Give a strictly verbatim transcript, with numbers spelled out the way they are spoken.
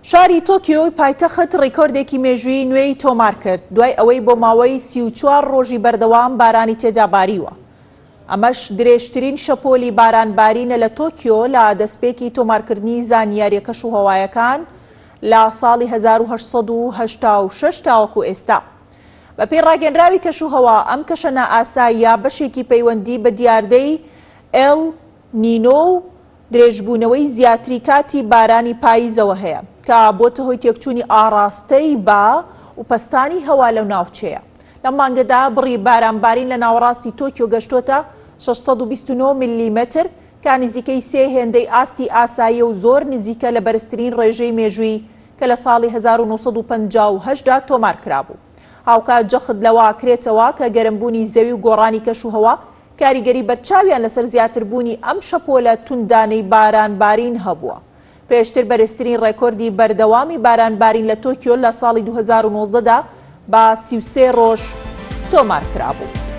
شاری تۆکیۆی پایتەخت ڕێکۆردێکی مێژووی نوێی تۆمار کرد دوای ئەوەی بۆ ماوەی سی و چوار ڕۆژی بەردەوام بارانی تێدا باریوە. ئەمەش درێژترین شەپۆلی بارانبارینە لە تۆکیۆ لە دەستپێکی تۆمارکردنی زانیاریە کەش و هەوایەکان لە ساڵی هەزار و هەشت سەد و هەشتا و شەش تاوەکو ئێستا. بە پێی ڕاگەنراوی کەش و هەوا ئەم کەشە نائاساییە بەشێکی پەیوەندی بە دیاردەی ئێل نینۆ و درێژبوونەوەی زیاتری کاتی بارانی پاییزەوە هەیە کە بۆتە هۆی تێکچوونی ئاڕاستەی با و پەستانی هەوا لەو ناوچەیە. لەم مانگەدا بڕی بارانبارین لە ناوەڕاستی تۆکیۆ گەشتۆتە شەش سەد و بیست و نۆ میلیمەتر کە نزیکەی سێ هێندەی ئاستی ئاساییە و زۆر نزیکە لە بەرزترین ڕێژەی مێژووی کە لە ساڵی هەزار و نۆ سەد و پەنجا و هەشت دا تۆمار کرابوو. هاوکات جەخت لەوە کرێتەوە کە گەرمبوونی زەوی و گۆڕانی کەش و هەوا کاریگەری بەرچاویان لەسەر زیاتربوونی ئەم شەپۆلە توندانەی بارانبارین هەبووە. پێشتر بەرزترین ڕێکۆردی بەردەوامی بارانبارین لە تۆکیۆ لە ساڵی دوو هەزار و نۆزدە دا بە سی و سێ ڕۆژ تۆمار کرابوو.